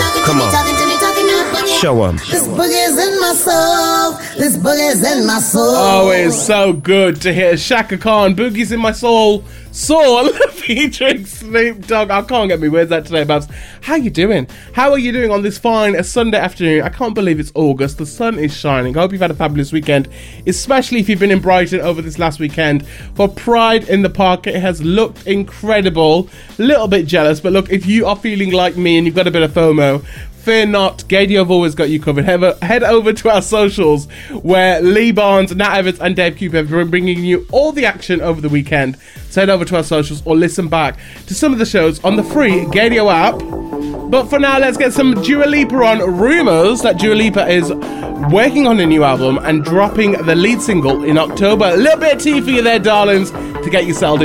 Come on. Show 'em. This boogie's in my soul. This boogie's in my soul. Oh, it's so good to hear Shaka Khan, Boogie's in My Soul. Soul featuring Snoop Dogg. I can't get me words out today, Babs. How you doing? How are you doing on this fine Sunday afternoon? I can't believe it's August. The sun is shining. I hope you've had a fabulous weekend, especially if you've been in Brighton over this last weekend for Pride in the Park. It has looked incredible. A little bit jealous, but look, if you are feeling like me and you've got a bit of FOMO, fear not, Gadio have always got you covered. Head over to our socials where Lee Barnes, Nat Evans and Dave Cooper have been bringing you all the action over the weekend. So head over to our socials or listen back to some of the shows on the free Gadio app. But for now, let's get some Dua Lipa on. Rumours that Dua Lipa is working on a new album and dropping the lead single in October. A little bit of tea for you there, darlings, to get you settled in.